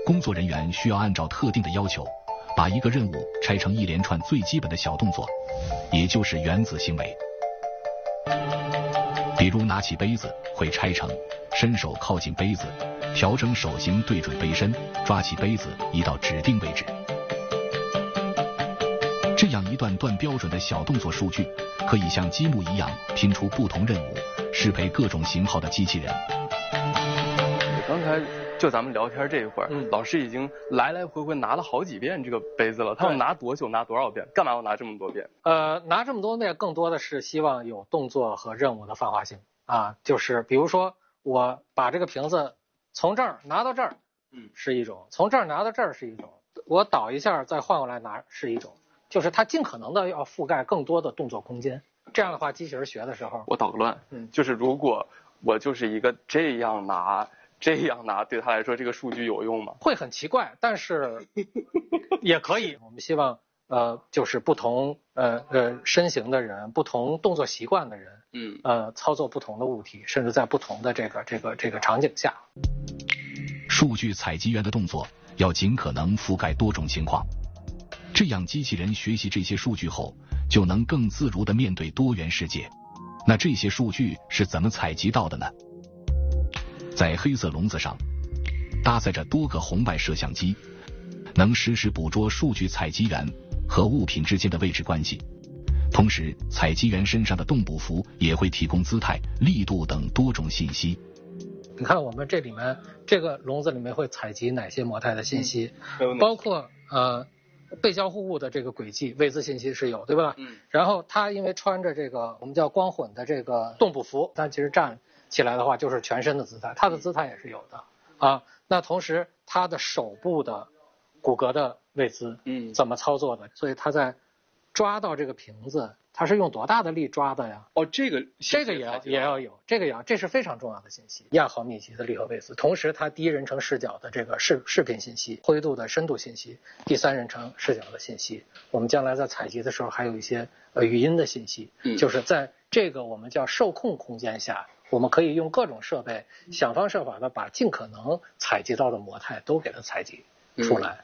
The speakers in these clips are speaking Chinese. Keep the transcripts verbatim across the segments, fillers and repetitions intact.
工作人员需要按照特定的要求，把一个任务拆成一连串最基本的小动作，也就是原子行为。比如拿起杯子会拆成伸手靠近杯子，调整手型对准杯身，抓起杯子移到指定位置。这样一段段标准的小动作数据，可以像积木一样拼出不同任务，适配各种型号的机器人。 刚才就咱们聊天这一会儿， 嗯、 老师已经来来回回拿了好几遍这个杯子了。他要拿多久，拿多少遍？干嘛要拿这么多遍？ 呃，拿这么多遍，更多的是希望有动作和任务的泛化性啊。就是比如说，我把这个瓶子从这儿拿到这儿，嗯，是一种；从这儿拿到这儿是一种；我倒一下再换过来拿是一种。就是它尽可能的要覆盖更多的动作空间。这样的话，机器人学的时候， 我捣个乱，嗯，就是如果我就是一个这样拿。这样拿对他来说，这个数据有用吗？ 会很奇怪，但是也可以。我们希望呃，就是不同呃呃身形的人，不同动作习惯的人，嗯，呃，操作不同的物体，甚至在不同的这个这个这个场景下， 数据采集员的动作要尽可能覆盖多种情况，这样机器人学习这些数据后，就能更自如地面对多元世界。那这些数据是怎么采集到的呢？在黑色笼子上搭载着多个红外摄像机，能实时捕捉数据采集员和物品之间的位置关系。同时，采集员身上的动捕服也会提供姿态、力度等多种信息。 你看我们这里面这个笼子里面会采集哪些模态的信息？嗯、包括呃被交互物的这个轨迹、位姿信息是有，对吧？嗯。然后它因为穿着这个我们叫光混的这个动捕服，它其实站起来的话就是全身的姿态，它的姿态也是有的啊。那同时它的手部的骨骼的位姿，嗯，怎么操作的？所以它在抓到这个瓶子，它是用多大的力抓的呀？ 哦，这个这个也要也要有，这个也要，这是非常重要的信息。亚毫米级的力和位姿，同时它第一人称视角的这个视视频信息、灰度的深度信息、第三人称视角的信息，我们将来在采集的时候还有一些呃语音的信息，嗯，就是在这个我们叫受控空间下。我们可以用各种设备想方设法的把尽可能采集到的模态都给它采集出来。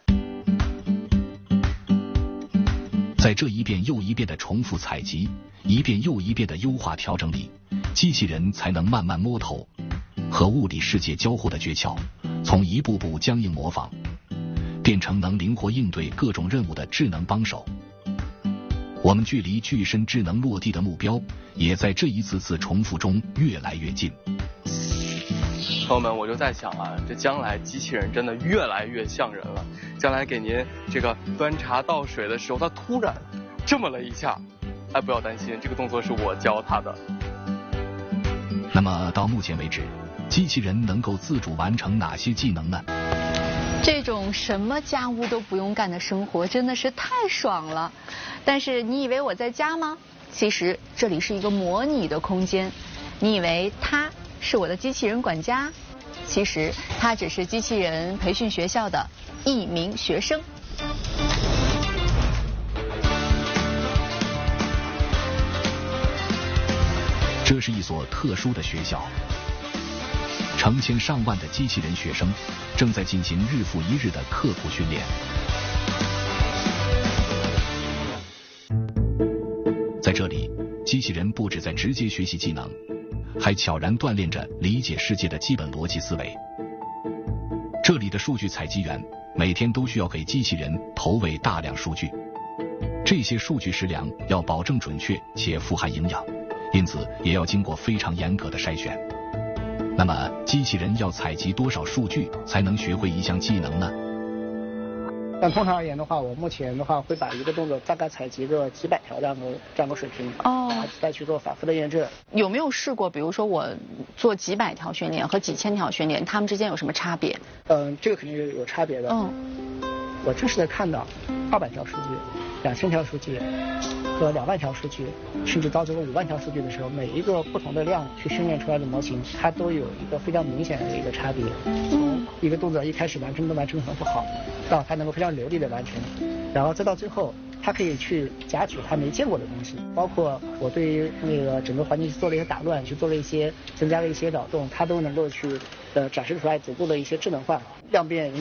在这一遍又一遍的重复采集，一遍又一遍的优化调整里，机器人才能慢慢摸透和物理世界交互的诀窍，从一步步僵硬模仿变成能灵活应对各种任务的智能帮手。我们距离具身智能落地的目标也在这一次次重复中越来越近。 朋友们，我就在想啊，这将来机器人真的越来越像人了。将来给您这个端茶倒水的时候，他突然这么了一下，哎，不要担心，这个动作是我教他的。 那么到目前为止，机器人能够自主完成哪些技能呢？ 这种什么家务都不用干的生活真的是太爽了。但是你以为我在家吗？其实这里是一个模拟的空间。你以为他是我的机器人管家？其实他只是机器人培训学校的一名学生。 这是一所特殊的学校，成千上万的机器人学生正在进行日复一日的刻苦训练。在这里，机器人不只在直接学习技能，还悄然锻炼着理解世界的基本逻辑思维。这里的数据采集员每天都需要给机器人投喂大量数据，这些数据食粮要保证准确且富含营养，因此也要经过非常严格的筛选。那么，机器人要采集多少数据才能学会一项技能呢？ 但通常而言的话，我目前的话会把一个动作大概采集个几百条这样的这样的水平，哦，再去做反复的验证。 有没有试过，比如说我做几百条训练和几千条训练，它们之间有什么差别？ 嗯，这个肯定是有差别的。嗯，我真实的看到二百条数据、两千条数据和两万条数据，甚至到最后五万条数据的时候，每一个不同的量去训练出来的模型，它都有一个非常明显的一个差别。从一个动作一开始完成都完成得很不好，到它能够非常流利的完成，然后再到最后，它可以去夹取它没见过的东西，包括我对于那个整个环境去做了一些打乱，去做了一些增加了一些扰动，它都能够去呃展示出来足够的一些智能化量变。